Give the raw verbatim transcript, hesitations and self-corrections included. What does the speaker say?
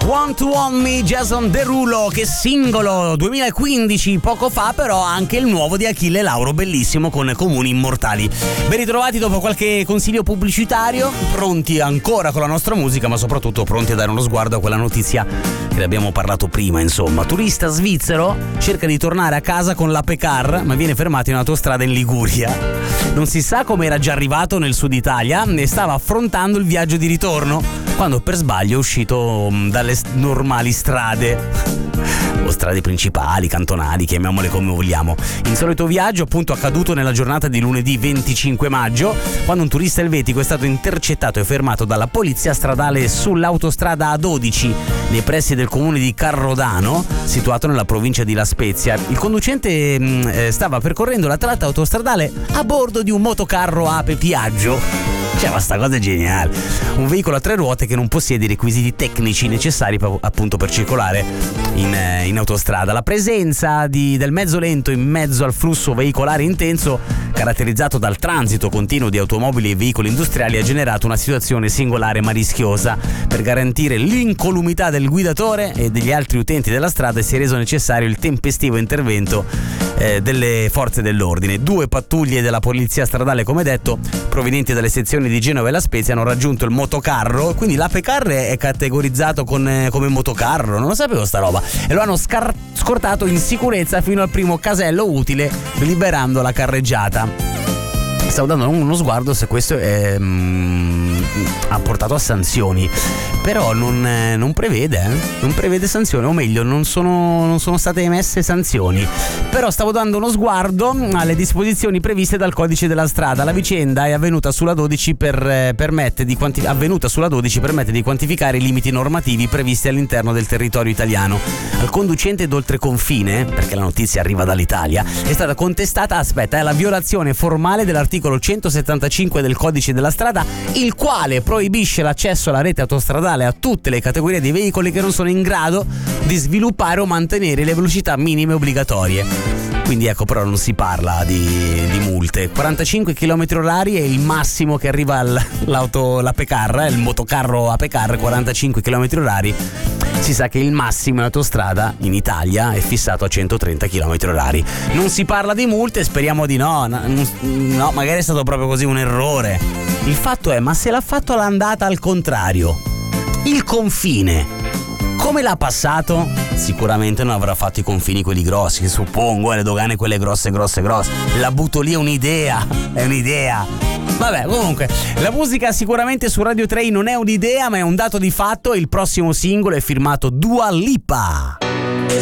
Want to Want Me, Jason Derulo, che singolo duemilaquindici, poco fa però anche il nuovo di Achille Lauro, bellissimo, con Comuni Immortali. Ben ritrovati dopo qualche consiglio pubblicitario, pronti ancora con la nostra musica, ma soprattutto pronti a dare uno sguardo a quella notizia che ne abbiamo parlato prima, insomma. Turista svizzero cerca di tornare a casa con l'Ape Car, ma viene fermato in autostrada in Liguria. Non si sa come era già arrivato nel sud Italia e stava affrontando il viaggio di ritorno quando per sbaglio è uscito dalle normali strade o strade principali, cantonali, chiamiamole come vogliamo. Insolito viaggio appunto accaduto nella giornata di lunedì venticinque maggio, quando un turista elvetico è stato intercettato e fermato dalla polizia stradale sull'autostrada A dodici nei pressi del comune di Carrodano, situato nella provincia di La Spezia. Il conducente mh, stava percorrendo la tratta autostradale a bordo di un motocarro Ape Piaggio. Cioè, ma sta cosa è geniale. Un veicolo a tre ruote che non possiede i requisiti tecnici necessari per, appunto per circolare in, in autostrada. La presenza di, del mezzo lento in mezzo al flusso veicolare intenso, caratterizzato dal transito continuo di automobili e veicoli industriali, ha generato una situazione singolare ma rischiosa. Per garantire l'incolumità del guidatore e degli altri utenti della strada si è reso necessario il tempestivo intervento eh, delle forze dell'ordine. Due pattuglie della polizia stradale, come detto, provenienti dalle sezioni di Genova e La Spezia, hanno raggiunto il motocarro, quindi l'Ape Car è categorizzato con, eh, come motocarro, non lo sapevo sta roba, e lo hanno scar- scortato in sicurezza fino al primo casello utile, liberando la carreggiata. Stavo dando uno sguardo se questo è, mm, ha portato a sanzioni, però non, eh, non prevede eh? non prevede sanzioni, o meglio non sono, non sono state emesse sanzioni. Però stavo dando uno sguardo alle disposizioni previste dal codice della strada. La vicenda è avvenuta sulla dodici per, eh, permette di quanti- avvenuta sulla dodici permette di quantificare i limiti normativi previsti all'interno del territorio italiano. Al conducente d'oltreconfine, perché la notizia arriva dall'Italia, è stata contestata, aspetta, è la violazione formale dell'articolo centosettantacinque del codice della strada, il quale proibisce l'accesso alla rete autostradale a tutte le categorie di veicoli che non sono in grado di sviluppare o mantenere le velocità minime obbligatorie. Quindi ecco, però non si parla di, di multe. quarantacinque chilometri orari è il massimo che arriva all'auto, l'Ape Car, il motocarro Ape Car, quarantacinque chilometri orari. Si sa che il massimo in autostrada in Italia è fissato a centotrenta chilometri orari. Non si parla di multe, speriamo di no. No, no, magari è stato proprio così un errore. Il fatto è, ma se l'ha fatto all'andata al contrario, il confine, come l'ha passato? Sicuramente non avrà fatto i confini quelli grossi, che suppongo, e le dogane quelle grosse, grosse, grosse. La butto lì, è un'idea, è un'idea. Vabbè, comunque, la musica sicuramente su Radio tre non è un'idea, ma è un dato di fatto. Il prossimo singolo è firmato Dua Lipa.